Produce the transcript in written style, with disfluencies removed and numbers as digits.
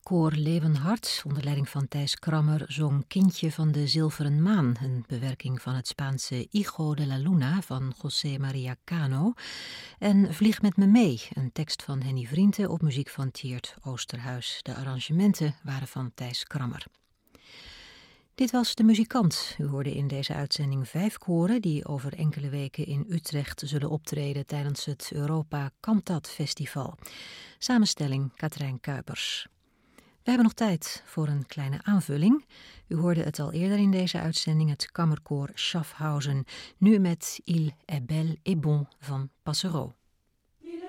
Koor Leeuwenhart, onder leiding van Thijs Krammer, zong Kindje van de Zilveren Maan, een bewerking van het Spaanse Hijo de la Luna van José María Cano, en Vlieg met me mee, een tekst van Henny Vrienden op muziek van Tjeerd Oosterhuis. De arrangementen waren van Thijs Krammer. Dit was De Muzikant. U hoorde in deze uitzending 5 koren die over enkele weken in Utrecht zullen optreden tijdens het Europa Cantat Festival. Samenstelling Katrijn Kuipers. We hebben nog tijd voor een kleine aanvulling. U hoorde het al eerder in deze uitzending, het kammerkoor Schaffhausen, nu met Il est bel et bon van Passereau.